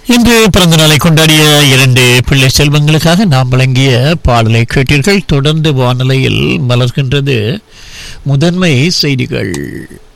இன்று பிறந்த நாளை கொண்டாடிய இரண்டு பிள்ளை செல்வங்களுக்காக நாம் வழங்கிய பாடலை கேட்டீர்கள். தொடர்ந்து வானிலையில் மலர்கின்றது முதன்மை செய்திகள்.